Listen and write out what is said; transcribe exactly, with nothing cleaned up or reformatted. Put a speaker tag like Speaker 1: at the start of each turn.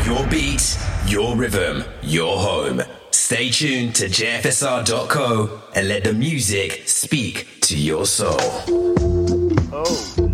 Speaker 1: Your beat, your rhythm, your home. Stay tuned to J F S R dot co and let the music speak to your soul.
Speaker 2: Oh.